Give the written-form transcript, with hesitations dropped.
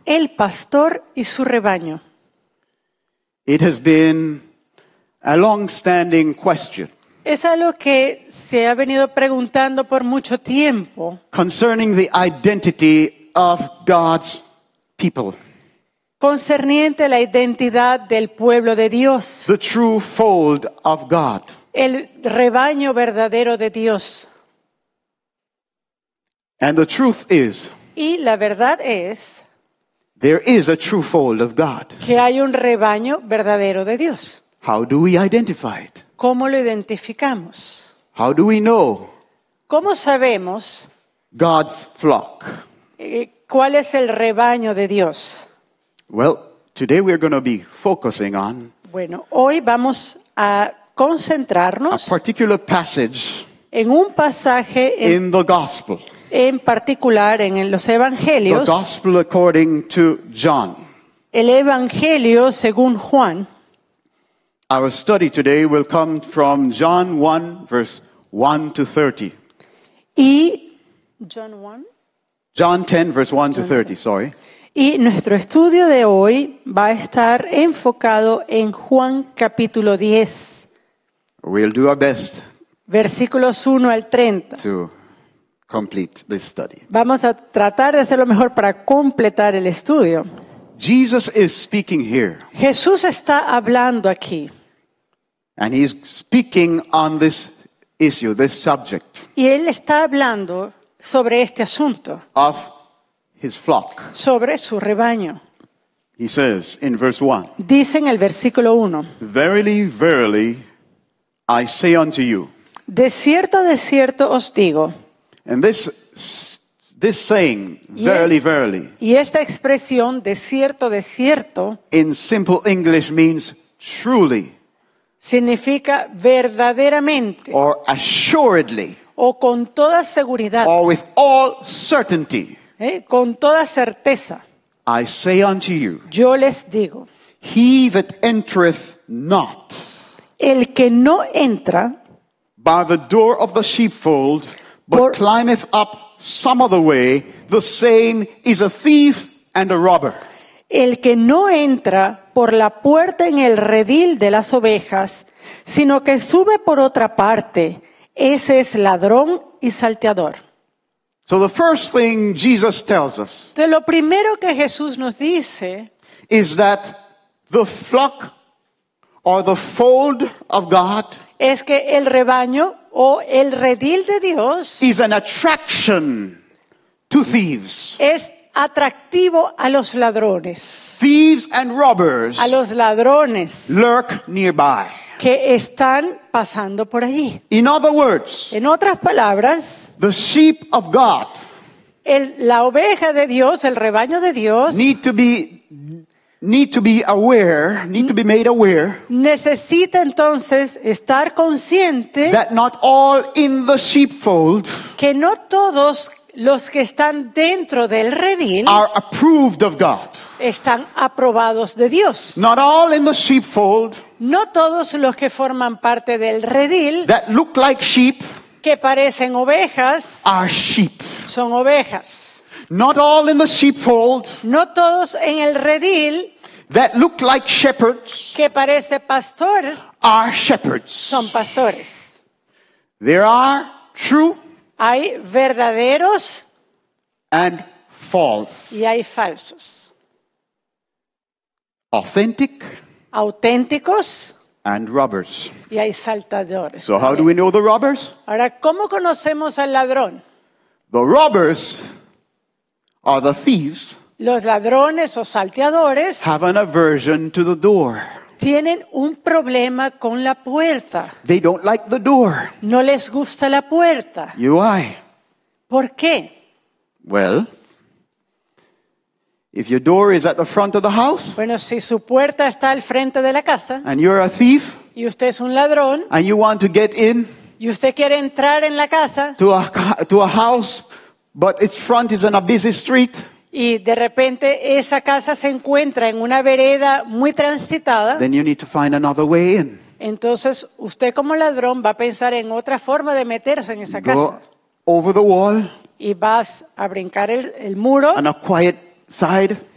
el pastor y su rebaño. It has been a long-standing question Es algo que se ha venido preguntando por mucho tiempo concerning the identity of God's people, concerniente a la identidad del pueblo de Dios, the true fold of God. el rebaño verdadero de Dios. And the truth is, Y la verdad es there is a true fold of God. que hay un rebaño verdadero de Dios. How do we identify it? ¿Cómo lo identificamos? How do we know ¿Cómo sabemos God's flock? cuál es el rebaño de Dios? Well, today we're going to be focusing on Bueno, hoy vamos a a concentrarnos particular passage en un pasaje in the gospel. en particular en los The evangelios, gospel according to John. el evangelio según Juan. Our study today will come from John 1, verse 1 to 30. Y John 1. John 10, verse 1 to 30, sorry. Y nuestro estudio de hoy va a estar enfocado en Juan capítulo 10, We'll do our best versículos 1 al 30. to complete this study. Vamos a tratar de hacer lo mejor para completar el estudio. Jesus is speaking here, Jesús está hablando aquí and he's speaking on this issue, this subject y él está hablando sobre este asunto, of his flock. sobre su rebaño. He says in verse 1, Dice en el versículo 1, Verily, verily, I say unto you. de cierto os digo. And this saying, verily, verily, Y esta expresión de cierto, in simple English means truly significa verdaderamente or assuredly o con toda seguridad, or with all certainty. con toda certeza. I say unto you, Yo les digo, he that entereth not el que no entra by the door of the sheepfold, but Por- climbeth up some other way, the same is a thief and a robber. El que no entra por la puerta en el redil de las ovejas, sino que sube por otra parte, ese es ladrón y salteador. So the first thing Jesus tells us Entonces, lo primero que Jesús nos dice is that the flock or the fold of God es que el rebaño o el redil de Dios is an attraction to thieves. es atractivo a los ladrones, Thieves and robbers a los ladrones lurk nearby. que están pasando por allí. In other words, En otras palabras, the sheep of God la oveja de Dios, el rebaño de Dios, need to be made aware necesita entonces estar consciente that not all in the sheepfold que no todos los que están dentro del redil are approved of God. están aprobados de Dios. Not all in the sheepfold No todos los que forman parte del redil, that look like sheep que parecen ovejas, are sheep. son ovejas. Not all in the sheepfold No todos en el redil, that look like shepherds que parece pastor, are shepherds. son pastores. There are true Hay verdaderos and false, y hay falsos. authentic Auténticos and robbers. y hay saltadores. So how do we know the robbers? Ahora, ¿cómo conocemos al ladrón? The robbers or the thieves Los ladrones o salteadores have an aversion to the door. tienen un problema con la puerta. They don't like the door. No les gusta la puerta. Why? ¿Por qué? Well, if your door is at the front of the house Bueno, si su puerta está al frente de la casa and you're a thief y usted es un ladrón and you want to get in y usted quiere entrar en la casa to a house, but its front is on a busy street, y de repente esa casa se encuentra en una vereda muy transitada, then you need to find another way in. entonces usted como ladrón va a pensar en otra forma de meterse en esa Go casa over the wall y vas a brincar el muro on a quiet side